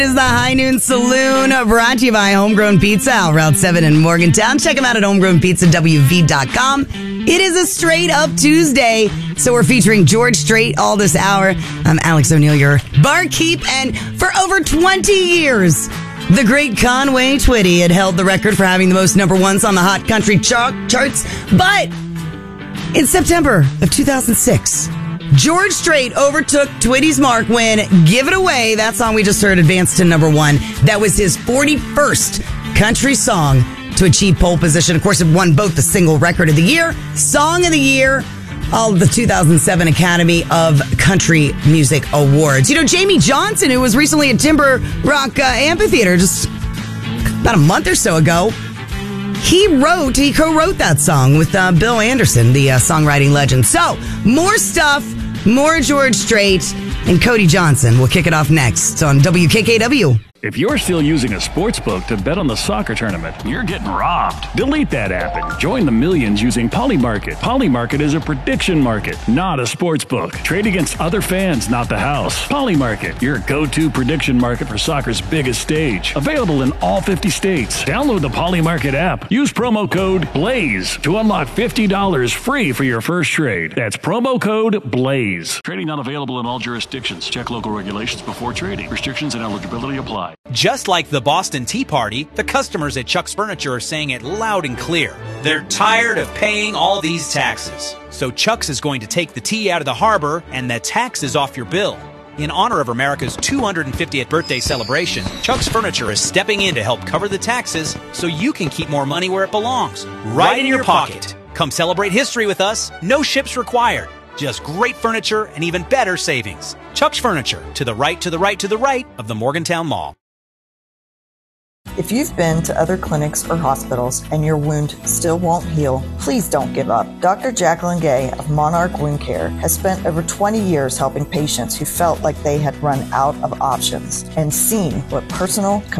Is the High Noon Saloon, brought to you by Homegrown Pizza out Route 7 in Morgantown. Check them out at homegrownpizzawv.com. It is a straight up Tuesday, so we're featuring George Strait all this hour. I'm Alex O'Neill, your barkeep, and for over 20 years, the great Conway Twitty had held the record for having the most number ones on the hot country charts. But in September of 2006, George Strait overtook Twitty's mark when Give It Away, that song we just heard, advanced to number one. That was his 41st country song to achieve pole position. Of course, it won both the single record of the year, song of the year, all of the 2007 Academy of Country Music Awards. You know, Jamie Johnson, who was recently at Timber Rock Amphitheater just about a month or so ago, he co-wrote that song with Bill Anderson, the songwriting legend. So, more stuff, more George Strait, and Cody Johnson. We'll kick it off next on WKKW. If you're still using a sports book to bet on the soccer tournament, you're getting robbed. Delete that app and join the millions using Polymarket. Polymarket is a prediction market, not a sports book. Trade against other fans, not the house. Polymarket, your go-to prediction market for soccer's biggest stage. Available in all 50 states. Download the Polymarket app. Use promo code BLAZE to unlock $50 free for your first trade. That's promo code BLAZE. Trading not available in all jurisdictions. Check local regulations before trading. Restrictions and eligibility apply. Just like the Boston Tea Party, the customers at Chuck's Furniture are saying it loud and clear. They're tired of paying all these taxes. So Chuck's is going to take the tea out of the harbor and the taxes off your bill. In honor of America's 250th birthday celebration, Chuck's Furniture is stepping in to help cover the taxes so you can keep more money where it belongs, right in your pocket. Come celebrate history with us. No ships required. Just great furniture and even better savings. Chuck's Furniture, to the right, to the right, to the right of the Morgantown Mall. If you've been to other clinics or hospitals and your wound still won't heal, please don't give up. Dr. Jacqueline Gay of Monarch Wound Care has spent over 20 years helping patients who felt like they had run out of options and seen what personal,